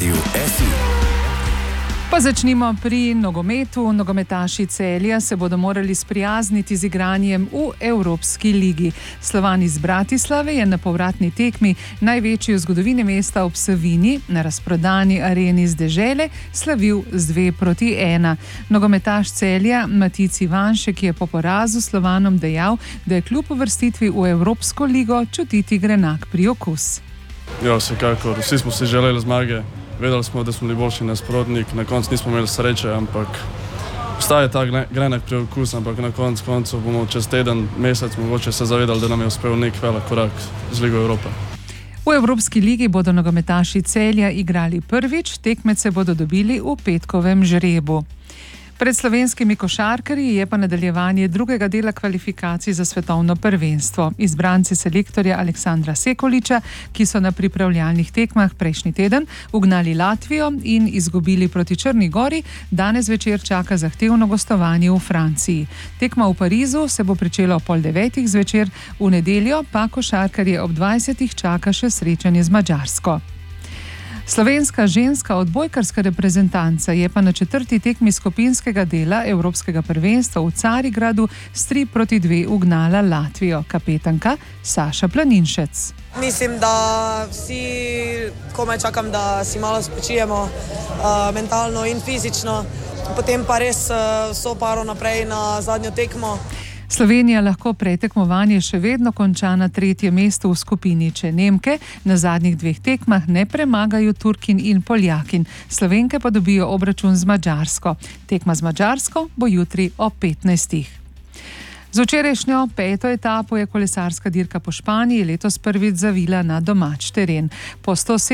Radiu SI. Pa začnimo pri nogometu. Nogometaši Celja se bodo morali sprijazniti z igranjem v Evropski ligi. Slovan iz Bratislave je na povratni tekmi, največji v zgodovini mesta ob Savinji, na razprodani areni z dežele, slavil z 2-1. Nogometaš Celja Matic Ivanšek je po porazu s Slovanom dejal, da je kljub uvrstitvi v Evropsko ligo čutiti grenak priokus. Ja, vsekakor. Vsi smo si želeli zmage. Vedeli smo, da smo bili boljši nasprotnik, na koncu nismo imeli sreče, ampak obstaja ta grenak priokus, ampak na koncu bomo čez teden, mesec mogoče se zavedali, da nam je uspel nek velik korak z Ligo Evrope. V Evropski ligi bodo nogometaši Celja igrali prvič, tekmece bodo dobili v petkovem žrebu. Pred slovenskimi košarkarji je pa nadaljevanje drugega dela kvalifikacij za svetovno prvenstvo. Izbranci selektorja Aleksandra Sekuliča, ki so na pripravljalnih tekmah prejšnji teden ugnali Latvijo in izgubili proti Črni Gori, danes večer čaka zahtevno gostovanje v Franciji. Tekma v Parizu se bo pričela ob 8:30 zvečer, v nedeljo pa košarkarje ob 20:00 čaka še srečanje z Madžarsko. Slovenska ženska odbojkarska reprezentanca je pa na 4. tekmi skupinskega dela Evropskega prvenstva v Carigradu s 3-2 ugnala Latvijo. Kapetanka Saša Planinšec. Mislim, da vsi komaj čakam, da si malo spočijemo mentalno in fizično, potem pa res vso paro naprej na zadnjo tekmo. Slovenija lahko pretekmovanje še vedno konča na 3. mestu v skupini, če Nemke na zadnjih 2 tekmah ne premagajo Turkin in Poljakin. Slovenke pa dobijo obračun z Madžarsko. Tekma z Madžarsko bo jutri ob 15:00. Z včerajšnjo 5. etapo je kolesarska dirka po Španiji letos prvič zavila na domač teren. Po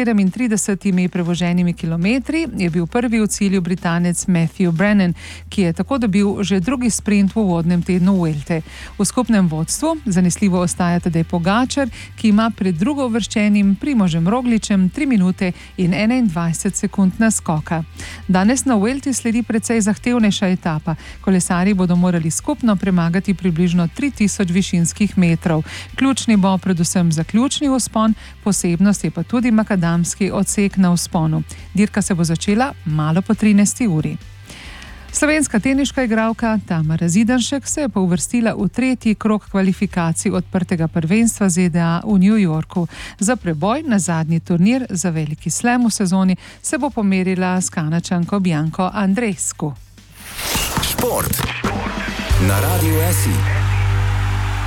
137 prevoženimi kilometri je bil prvi v cilju Britanec Matthew Brennan, ki je tako dobil že drugi sprint v uvodnem tednu Vuelte. V skupnem vodstvu zanesljivo ostaja Tadej Pogačar, ki ima pred drugouvrščenim Primožem Rogličem 3 minute in 21 sekund naskoka. Danes na Vuelti sledi precej zahtevnejša etapa. Kolesarji bodo morali skupno premagati približno 3000 višinskih metrov. Ključni bo predvsem zaključni vzpon, posebnost je pa tudi makadamski odsek na vzponu. Dirka se bo začela malo po 13. uri. Slovenska teniška igralka Tamara Zidanšek se je pa uvrstila v 3. krog kvalifikacij odprtega prvenstva ZDA v New Yorku. Za preboj na zadnji turnir za veliki slam v sezoni se bo pomerila s Kanačanko Bianco Andreescu. Šport na Radiu SI.